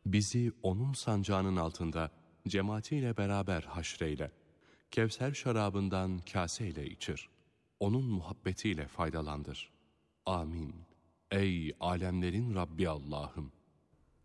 Bizi onun sancağının altında cemaatiyle beraber haşreyle. Kevser şarabından kaseyle içir. Onun muhabbetiyle faydalandır. Amin. Ey alemlerin Rabbi Allah'ım!